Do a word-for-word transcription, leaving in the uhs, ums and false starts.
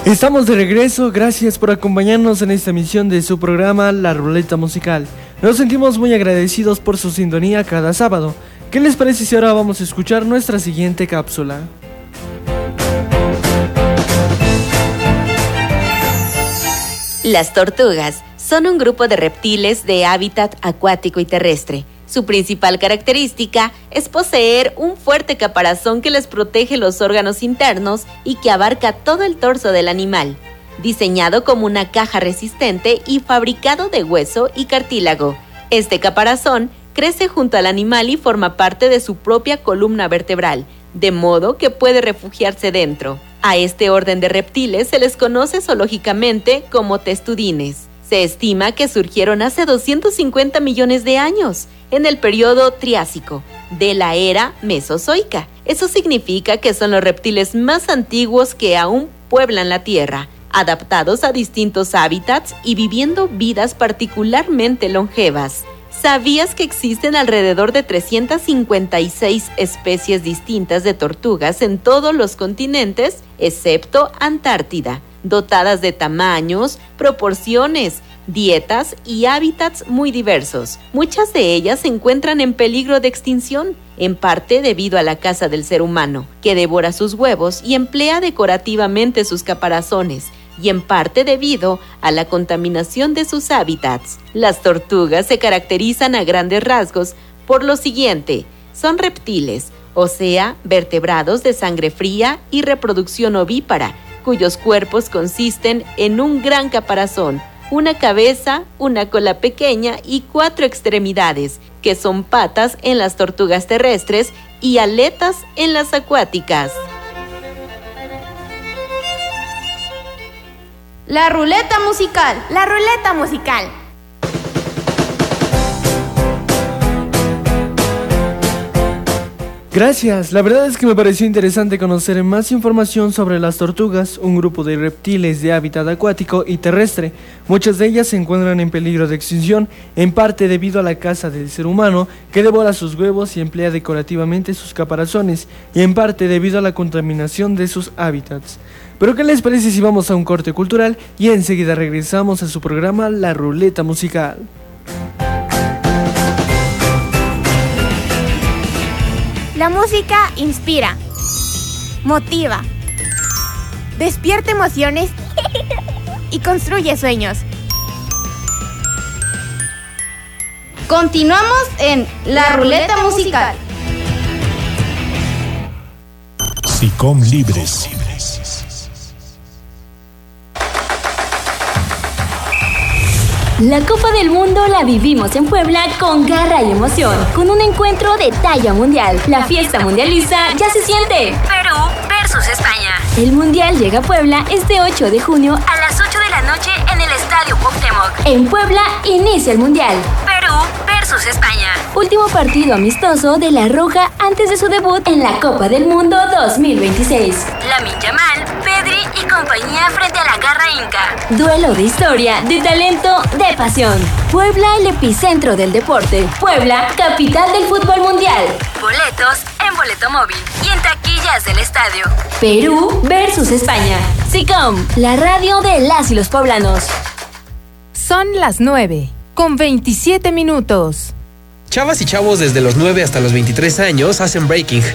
Estamos de regreso, gracias por acompañarnos en esta emisión de su programa La Ruleta Musical. Nos sentimos muy agradecidos por su sintonía cada sábado. ¿Qué les parece si ahora vamos a escuchar nuestra siguiente cápsula? Las tortugas son un grupo de reptiles de hábitat acuático y terrestre. Su principal característica es poseer un fuerte caparazón que les protege los órganos internos y que abarca todo el torso del animal. Diseñado como una caja resistente y fabricado de hueso y cartílago, este caparazón crece junto al animal y forma parte de su propia columna vertebral, de modo que puede refugiarse dentro. A este orden de reptiles se les conoce zoológicamente como testudines. Se estima que surgieron hace doscientos cincuenta millones de años, en el periodo Triásico, de la era Mesozoica. Eso significa que son los reptiles más antiguos que aún pueblan la Tierra, adaptados a distintos hábitats y viviendo vidas particularmente longevas. ¿Sabías que existen alrededor de trescientas cincuenta y seis especies distintas de tortugas en todos los continentes, excepto Antártida, dotadas de tamaños, proporciones, dietas y hábitats muy diversos? Muchas de ellas se encuentran en peligro de extinción, en parte debido a la caza del ser humano, que devora sus huevos y emplea decorativamente sus caparazones, y en parte debido a la contaminación de sus hábitats. Las tortugas se caracterizan a grandes rasgos por lo siguiente: son reptiles, o sea, vertebrados de sangre fría y reproducción ovípara, cuyos cuerpos consisten en un gran caparazón, una cabeza, una cola pequeña y cuatro extremidades, que son patas en las tortugas terrestres y aletas en las acuáticas. La ruleta musical. La ruleta musical. Gracias, la verdad es que me pareció interesante conocer más información sobre las tortugas, un grupo de reptiles de hábitat acuático y terrestre. Muchas de ellas se encuentran en peligro de extinción, en parte debido a la caza del ser humano, que devora sus huevos y emplea decorativamente sus caparazones, y en parte debido a la contaminación de sus hábitats. Pero ¿qué les parece si vamos a un corte cultural y enseguida regresamos a su programa La Ruleta Musical? La música inspira, motiva, despierta emociones y construye sueños. Continuamos en La Ruleta Musical. SICOM Libres. La Copa del Mundo la vivimos en Puebla con garra y emoción, con un encuentro de talla mundial. La fiesta mundialista ya se siente. Perú versus España. El Mundial llega a Puebla este ocho de junio a las ocho de la noche en el Estadio Cuauhtémoc. En Puebla inicia el Mundial. Perú versus España. Último partido amistoso de La Roja antes de su debut en la Copa del Mundo dos mil veintiséis. Lamine Yamal, Pedri y compañía frente a la garra inca. Duelo de historia, de talento, de pasión. Puebla, el epicentro del deporte. Puebla, capital del fútbol mundial. Boletos en Boleto Móvil y en taquillas del estadio. Perú versus España. SICOM, la radio de las y los poblanos. Son las nueve, con veintisiete minutos. Chavas y chavos desde los nueve hasta los veintitrés años hacen breaking,